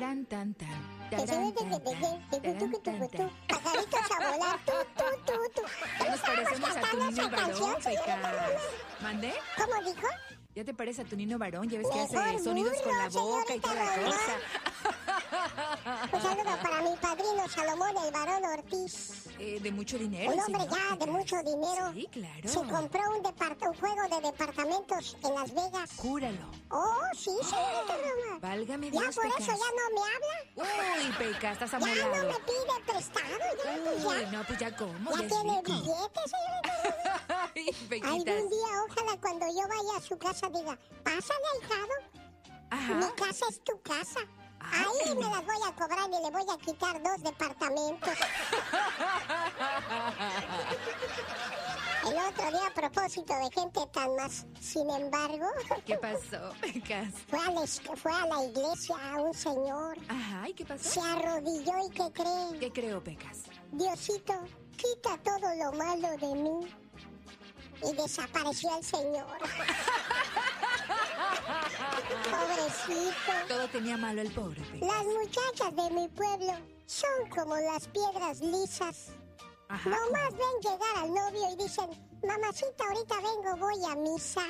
Tarán, tan, tan. Pajaritos a volar, tú. Ya nos parecemos a tu niño varón, Pecas. ¿Mandé? ¿Cómo dijo? ¿Ya te parece a tu niño varón? Ya ves que Mejor hace sonidos burro, con la boca y toda la señorita cosa. Un saludo para mi padrino Salomón, el varón Ortiz. De mucho dinero. Un hombre señor, ya de Pecas. mucho dinero. Sí, claro. Se compró un juego de departamentos en Las Vegas. Júralo. Oh, sí, señorita Roma. Válgame Ya Dios, por Pecas. eso ya no me habla. Uy, Pecas, estás Ya amolado. no me pide prestado. Ya, pues Uy, ya. no, pues ya cómo, Ya ya es tiene rico. billetes, señorita. Ay, Pequitas. Algún día, ojalá cuando yo vaya a su casa diga, pásale, ahijado. Ajá. Mi casa es tu casa. Ay. Ahí me las voy a cobrar y le voy a quitar 2 departamentos. El otro día, a propósito de gente tan más, sin embargo, ¿Qué pasó, Pecas? fue a la iglesia un señor, Ajá, ¿y qué pasó? se arrodilló y ¿qué cree? ¿Qué creo, Pecas? Diosito, quita todo lo malo de mí. Y desapareció el señor. Pobrecito. Todo tenía malo el pobre, Pecas. Las muchachas de mi pueblo son como las piedras lisas. Ajá. Nomás ven llegar al novio y dicen, mamacita, ahorita vengo, voy a misa.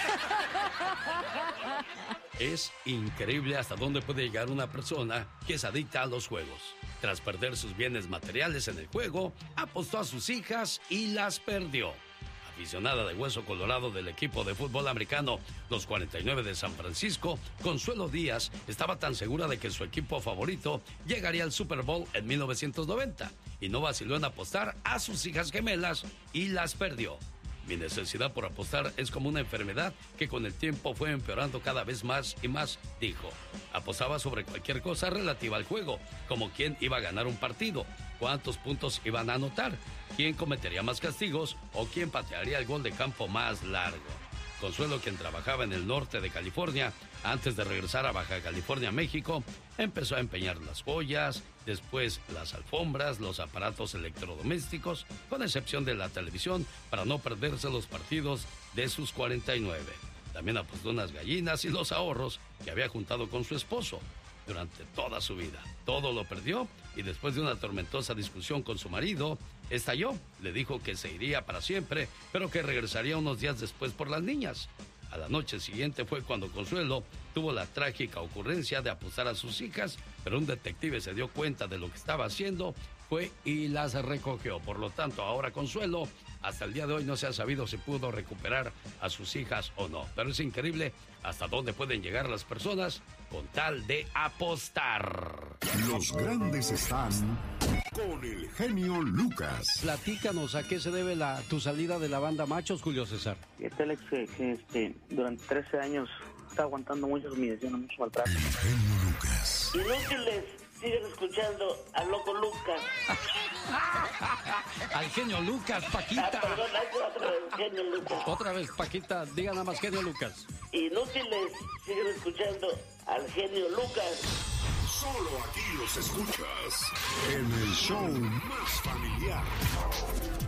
Es increíble hasta dónde puede llegar una persona que es adicta a los juegos. Tras perder sus bienes materiales en el juego, apostó a sus hijas y las perdió. Aficionada de hueso colorado del equipo de fútbol americano, los 49 de San Francisco, Consuelo Díaz estaba tan segura de que su equipo favorito llegaría al Super Bowl en 1990 y no vaciló en apostar a sus hijas gemelas y las perdió. Mi necesidad por apostar es como una enfermedad que con el tiempo fue empeorando cada vez más y más, dijo. Apostaba sobre cualquier cosa relativa al juego, como quién iba a ganar un partido, cuántos puntos iban a anotar, quién cometería más castigos o quién patearía el gol de campo más largo. Consuelo, quien trabajaba en el norte de California, antes de regresar a Baja California, México, empezó a empeñar las joyas, después las alfombras, los aparatos electrodomésticos, con excepción de la televisión, para no perderse los partidos de sus 49. También apostó unas gallinas y los ahorros que había juntado con su esposo durante toda su vida. Todo lo perdió y después de una tormentosa discusión con su marido, estalló. Le dijo que se iría para siempre, pero que regresaría unos días después por las niñas. A la noche siguiente fue cuando Consuelo tuvo la trágica ocurrencia de apostar a sus hijas, pero un detective se dio cuenta de lo que estaba haciendo, fue y las recogió. Por lo tanto, ahora Consuelo, hasta el día de hoy no se ha sabido si pudo recuperar a sus hijas o no. Pero es increíble hasta dónde pueden llegar las personas con tal de apostar. Los grandes están con el genio Lucas. Platícanos, ¿a qué se debe tu salida de la banda Machos, Julio César? Este Alex, que durante 13 años está aguantando muchas humillaciones, mucho maltrato. El genio Lucas. Inútiles, siguen escuchando al loco Lucas. Al genio Lucas, Paquita. Perdón, otra vez, genio Lucas. Otra vez, Paquita, diga nada más genio Lucas. Inútiles, siguen escuchando al genio Lucas. Solo aquí los escuchas en el show más familiar.